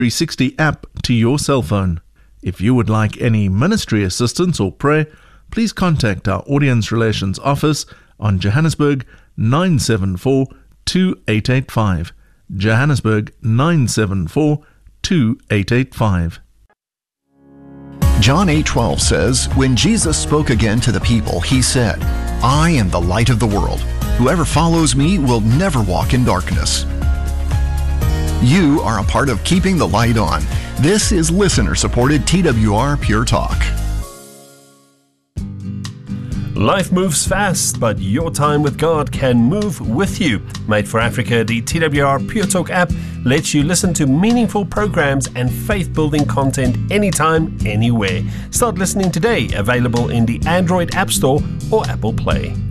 360 app to your cell phone. If you would like any ministry assistance or prayer, please contact our Audience Relations Office on Johannesburg 974 2885. Johannesburg 974 2885. John 8:12 says, "When Jesus spoke again to the people, he said, 'I am the light of the world. Whoever follows me will never walk in darkness.'" You are a part of keeping the light on. This is listener-supported TWR Pure Talk. Life moves fast, but your time with God can move with you. Made for Africa, the TWR Pure Talk app lets you listen to meaningful programs and faith-building content anytime, anywhere. Start listening today, available in the Android App Store or Apple Play.